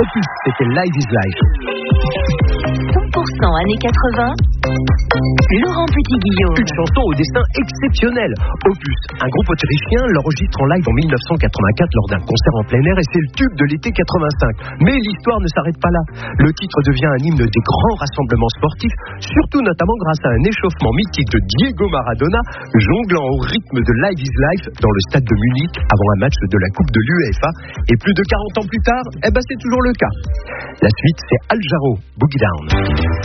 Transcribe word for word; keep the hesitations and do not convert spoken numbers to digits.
Opus, c'était Live is Life. cent pour cent années quatre-vingts, Laurent Petit-Guillaume. Une chanson au destin exceptionnel. Opus, un groupe autrichien, l'enregistre en live en dix-neuf cent quatre-vingt-quatre lors d'un concert en plein air et c'est le tube de l'été quatre-vingt-cinq. Mais l'histoire ne s'arrête pas là. Le titre devient un hymne des grands rassemblements sportifs, surtout notamment grâce à un échauffement mythique de Diego Maradona, jonglant au rythme de Live is Life dans le stade de Munich avant un match de la Coupe de l'UEFA. Et plus de quarante ans plus tard, eh ben c'est toujours le cas. La suite, c'est Al Jarreau, Boogie Down.